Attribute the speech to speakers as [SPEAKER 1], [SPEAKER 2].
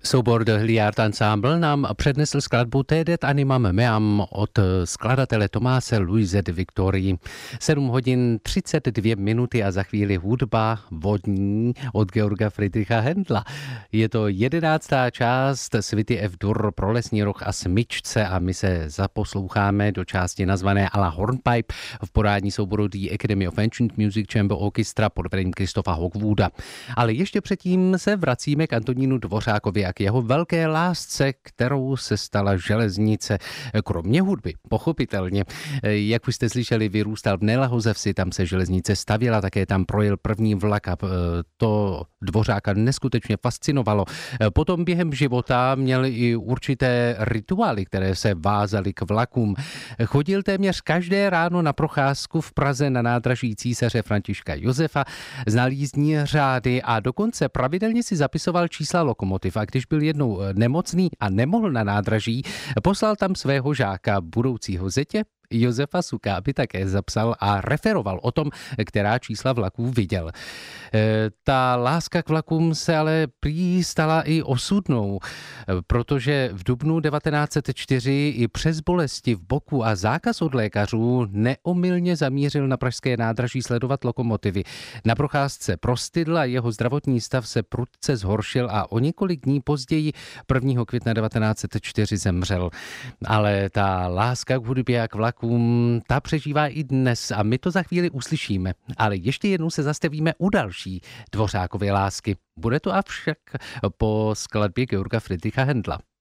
[SPEAKER 1] Soubor The Hilliard Ensemble nám přednesl skladbu Tedet animam meam od skladatele Tomáse Luise de Victorii. 7 hodin 32 minuty a za chvíli hudba vodní od Georga Friedricha Händla. Je to 11. část svity F-dur pro lesní roh a smyčce a my se zaposloucháme do části nazvané A la Hornpipe v podání souboru The Academy of Ancient Music Chamber Orchestra pod vedením Christopha Hogwooda. Ale ještě předtím se vracíme k Antonínu Dvořákovi a k jeho velké lásce, kterou se stala železnice. Kromě hudby, pochopitelně. Jak už jste slyšeli, vyrůstal v Nelahoze Vsi, tam se železnice stavěla, také tam projel první vlak a to Dvořáka neskutečně fascinovalo. Potom během života měl i určité rituály, které se vázaly k vlakům. Chodil téměř každé ráno na procházku v Praze na nádraží císaře Františka Josefa, znal jízdní řády a dokonce pravidelně si zapisoval čísla lokomotiv. A když byl jednou nemocný a nemohl na nádraží, poslal tam svého žáka, budoucího zetě Josefa Suka, aby také zapsal a referoval o tom, která čísla vlaků viděl. Ta láska k vlakům se ale prý stala i osudnou, protože v dubnu 1904 i přes bolesti v boku a zákaz od lékařů neomylně zamířil na pražské nádraží sledovat lokomotivy. Na procházce prostydl a jeho zdravotní stav se prudce zhoršil a o několik dní později 1. května 1904 zemřel. Ale ta láska k hudbě a k vlakům, ta přežívá i dnes a my to za chvíli uslyšíme. Ale ještě jednou se zastavíme u další Dvořákovy lásky. Bude to avšak po skladbě Georga Friedricha Händla.